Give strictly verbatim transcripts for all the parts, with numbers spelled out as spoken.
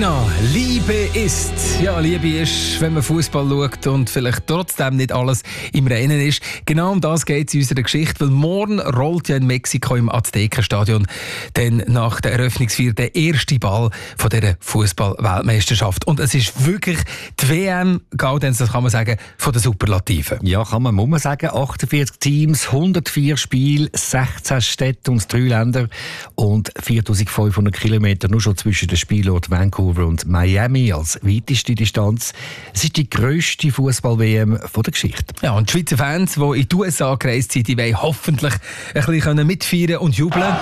Genau, Liebe ist. Ja, Liebe ist, wenn man Fußball schaut und vielleicht trotzdem nicht alles im Reinen ist. Genau um das geht es in unserer Geschichte, weil morgen rollt ja in Mexiko im Aztekenstadion dann nach der Eröffnungsfeier der erste Ball von dieser Fußball-Weltmeisterschaft. Und es ist wirklich die W M, Gaudenz, das kann man sagen, von der Superlativen. Ja, kann man, muss man sagen. achtundvierzig Teams, hundertvier Spiele, sechzehn Städte und drei Länder und viertausendfünfhundert Kilometer nur schon zwischen den Spielorten Vancouver und Miami als weiteste Distanz. Es ist die grösste Fußball-W M von der Geschichte. Ja, und die Schweizer Fans, die in die U S A gereist sind, die wollen hoffentlich ein bisschen mitfeiern und jubeln.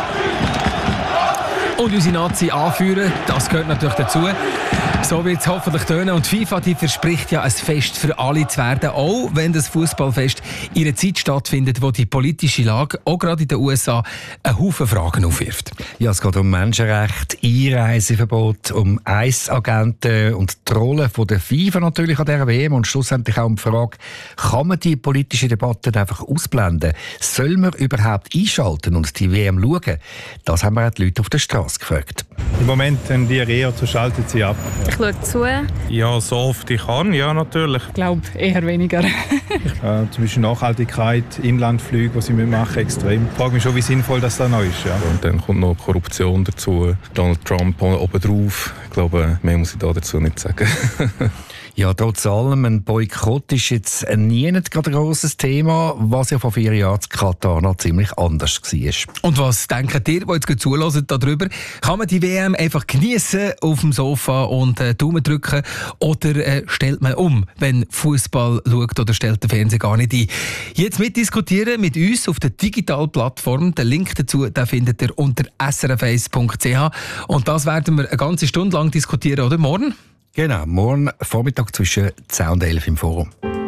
Und unsere Nazi anführen, das gehört natürlich dazu. So wird es hoffentlich tönen. Und FIFA die verspricht ja, ein Fest für alle zu werden, auch wenn das Fußballfest in einer Zeit stattfindet, wo die politische Lage, auch gerade in den U S A, einen Haufen Fragen aufwirft. Ja, es geht um Menschenrechte, Einreiseverbot, um Eisagenten und die Rolle von der FIFA natürlich an dieser W M und schlussendlich auch um die Frage, kann man die politische Debatte einfach ausblenden? Soll man überhaupt einschalten und die W M schauen? Das haben wir auch die Leute auf der Straße gefragt. Im Moment tendiere ich eher zu schalten sie ab. Ich schaue zu. Ja, so oft ich kann, ja natürlich. Ich glaube eher weniger. äh, zum Beispiel Nachhaltigkeit, Inlandflüge, die sie machen, extrem. Ich frage mich schon, wie sinnvoll das da noch ist. Ja. Und dann kommt noch Korruption dazu, Donald Trump obendrauf. Ich glaube, mehr muss ich da dazu nicht sagen. Ja, trotz allem, ein Boykott ist jetzt nie nicht gerade ein grosses Thema, was ja vor vier Jahren in Katar noch ziemlich anders war. Und was denkt ihr, die jetzt zuhören darüber? Kann man die W M einfach geniessen auf dem Sofa und äh, Daumen drücken? Oder äh, stellt man um, wenn Fußball schaut, oder stellt der Fernseher gar nicht ein? Jetzt mitdiskutieren mit uns auf der digitalen Plattform. Den Link dazu den findet ihr unter s r f eins punkt c h. Und das werden wir eine ganze Stunde lang diskutieren, oder? Morgen? Genau, morgen Vormittag zwischen zehn und elf im Forum.